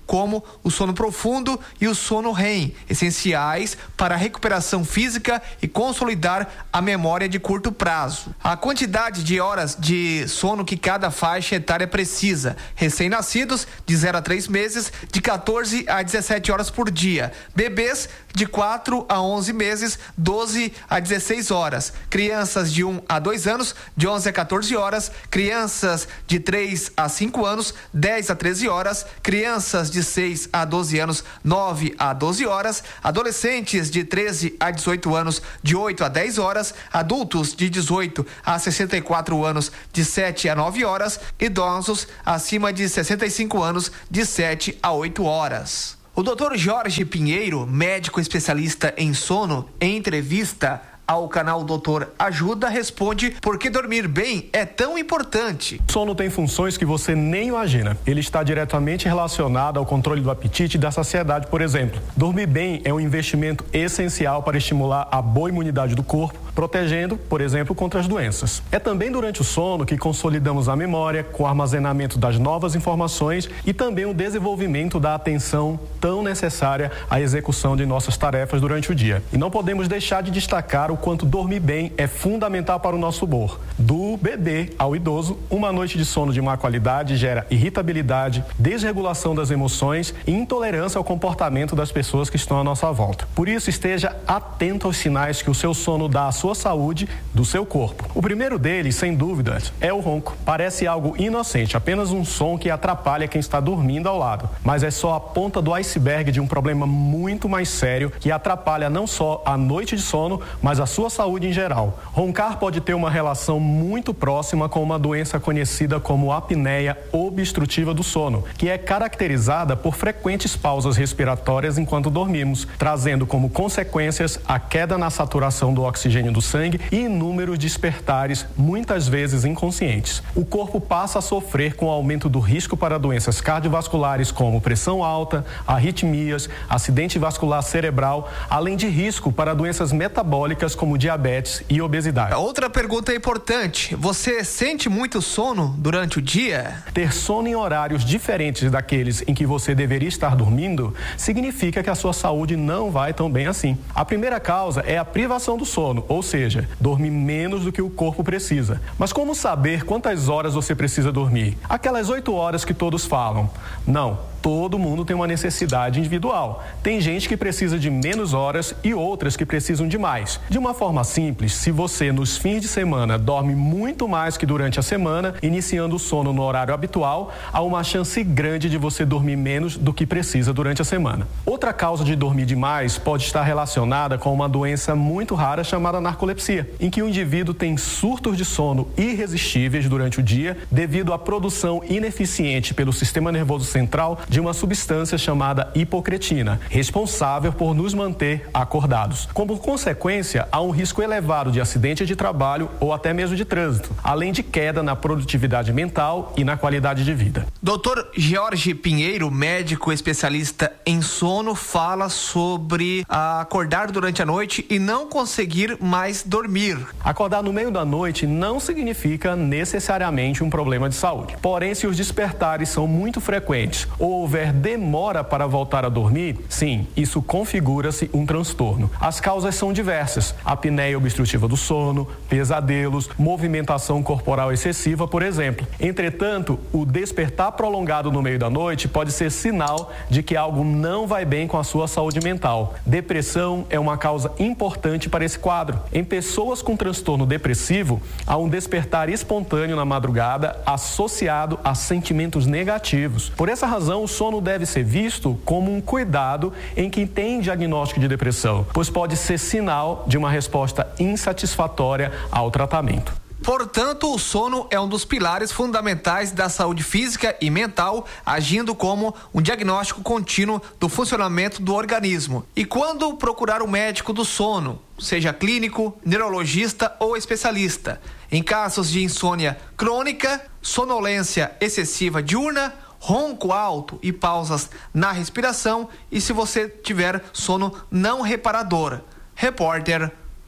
como o sono profundo e o sono R E M, essenciais para a recuperação física e consolidar a memória de curto prazo. A quantidade de horas de sono que cada faixa etária precisa: recém-nascidos de zero a três meses, de quatorze a dezessete horas por dia; bebês de quatro a onze meses, doze a dezesseis horas; crianças de um a dois anos, de onze a quatorze horas; crianças de três a cinco anos, dez a treze horas; crianças de seis a doze anos, nove a doze horas; adolescentes de treze a dezoito anos, de oito a dez horas; adultos de dezoito a sessenta e quatro anos, de sete a nove horas; idosos acima de sessenta e cinco anos, de sete a oito horas. O doutor Jorge Pinheiro, médico especialista em sono, em entrevista ao canal Doutor Ajuda, responde por que dormir bem é tão importante. O sono tem funções que você nem imagina. Ele está diretamente relacionado ao controle do apetite e da saciedade, por exemplo. Dormir bem é um investimento essencial para estimular a boa imunidade do corpo, protegendo, por exemplo, contra as doenças. É também durante o sono que consolidamos a memória, com o armazenamento das novas informações e também o desenvolvimento da atenção tão necessária à execução de nossas tarefas durante o dia. E não podemos deixar de destacar o quanto dormir bem é fundamental para o nosso humor. Do bebê ao idoso, uma noite de sono de má qualidade gera irritabilidade, desregulação das emoções e intolerância ao comportamento das pessoas que estão à nossa volta. Por isso, esteja atento aos sinais que o seu sono dá à sua saúde, do seu corpo. O primeiro deles, sem dúvidas, é o ronco. Parece algo inocente, apenas um som que atrapalha quem está dormindo ao lado, mas é só a ponta do iceberg de um problema muito mais sério que atrapalha não só a noite de sono, mas a sua saúde em geral. Roncar pode ter uma relação muito próxima com uma doença conhecida como apneia obstrutiva do sono, que é caracterizada por frequentes pausas respiratórias enquanto dormimos, trazendo como consequências a queda na saturação do oxigênio do sangue e inúmeros despertares, muitas vezes inconscientes. O corpo passa a sofrer com o aumento do risco para doenças cardiovasculares como pressão alta, arritmias, acidente vascular cerebral, além de risco para doenças metabólicas como diabetes e obesidade. Outra pergunta importante: você sente muito sono durante o dia? Ter sono em horários diferentes daqueles em que você deveria estar dormindo significa que a sua saúde não vai tão bem assim. A primeira causa é a privação do sono, ou seja, dormir menos do que o corpo precisa. Mas como saber quantas horas você precisa dormir? Aquelas oito horas que todos falam? Não. Todo mundo tem uma necessidade individual. Tem gente que precisa de menos horas e outras que precisam de mais. De uma forma simples, se você nos fins de semana dorme muito mais que durante a semana, iniciando o sono no horário habitual, há uma chance grande de você dormir menos do que precisa durante a semana. Outra causa de dormir demais pode estar relacionada com uma doença muito rara chamada narcolepsia, em que o indivíduo tem surtos de sono irresistíveis durante o dia devido à produção ineficiente pelo sistema nervoso central de uma substância chamada hipocretina, responsável por nos manter acordados. Como consequência, há um risco elevado de acidente de trabalho ou até mesmo de trânsito, além de queda na produtividade mental e na qualidade de vida. doutor Jorge Pinheiro, médico especialista em sono, fala sobre acordar durante a noite e não conseguir mais dormir. Acordar no meio da noite não significa necessariamente um problema de saúde. Porém, se os despertares são muito frequentes ou houver demora para voltar a dormir, sim, isso configura-se um transtorno. As causas são diversas: apneia obstrutiva do sono, pesadelos, movimentação corporal excessiva, por exemplo. Entretanto, o despertar prolongado no meio da noite pode ser sinal de que algo não vai bem com a sua saúde mental. Depressão é uma causa importante para esse quadro. Em pessoas com transtorno depressivo, há um despertar espontâneo na madrugada associado a sentimentos negativos. Por essa razão, o sono deve ser visto como um cuidado em quem tem diagnóstico de depressão, pois pode ser sinal de uma resposta insatisfatória ao tratamento. Portanto, o sono é um dos pilares fundamentais da saúde física e mental, agindo como um diagnóstico contínuo do funcionamento do organismo. E quando procurar um médico do sono, seja clínico, neurologista ou especialista? Em casos de insônia crônica, sonolência excessiva diurna, ronco alto e pausas na respiração, e se você tiver sono não reparador. Repórter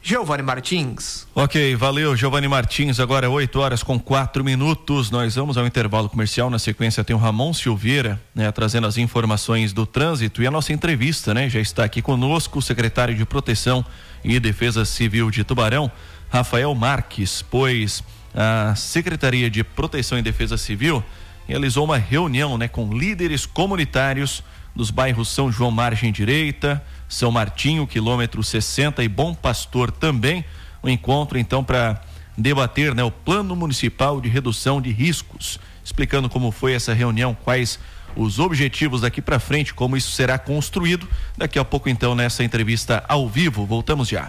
Giovanni Martins. Ok, valeu, Giovanni Martins. Agora oito horas com quatro minutos. Nós vamos ao intervalo comercial. Na sequência tem o Ramon Silveira, né, trazendo as informações do trânsito e a nossa entrevista, né? Já está aqui conosco o secretário de Proteção e Defesa Civil de Tubarão, Rafael Marques, pois a Secretaria de Proteção e Defesa Civil realizou uma reunião, né, com líderes comunitários dos bairros São João Margem Direita, São Martinho, quilômetro sessenta e Bom Pastor também. Um encontro então para debater, né, o Plano Municipal de Redução de Riscos, explicando como foi essa reunião, quais os objetivos daqui para frente, como isso será construído. Daqui a pouco então nessa entrevista ao vivo, voltamos já.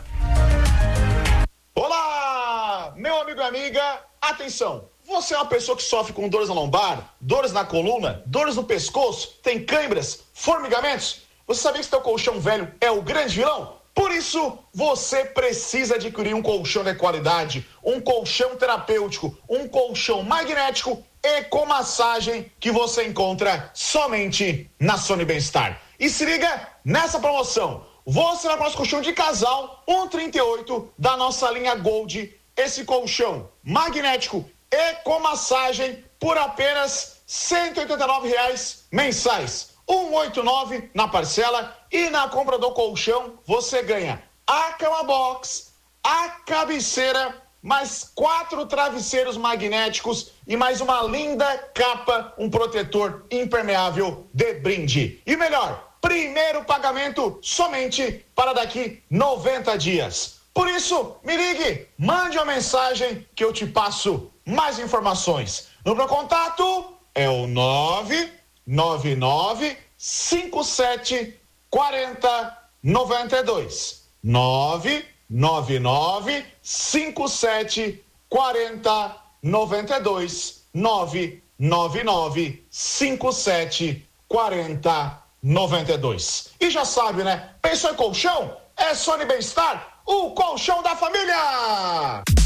Olá, meu amigo e amiga, atenção! Você é uma pessoa que sofre com dores na lombar, dores na coluna, dores no pescoço, tem câimbras, formigamentos? Você sabia que seu colchão velho é o grande vilão? Por isso, você precisa adquirir um colchão de qualidade, um colchão terapêutico, um colchão magnético e com massagem que você encontra somente na Sony Bem-Estar. E se liga nessa promoção. Você vai para o nosso colchão de casal cento e trinta e oito da nossa linha Gold. Esse colchão magnético e com massagem por apenas cento e oitenta e nove reais mensais. cento e oitenta e nove na parcela, e na compra do colchão você ganha a cama box, a cabeceira, mais quatro travesseiros magnéticos e mais uma linda capa, um protetor impermeável de brinde. E melhor, primeiro pagamento somente para daqui noventa dias. Por isso, me ligue, mande uma mensagem que eu te passo mais informações. No meu contato é o nove nove nove cinco sete quatro zero nove dois. nove nove nove cinco sete quatro zero nove dois. nove nove nove cinco sete quatro zero nove dois. E já sabe, né? Pensou em colchão? É Sony Bem-Estar, o colchão da família!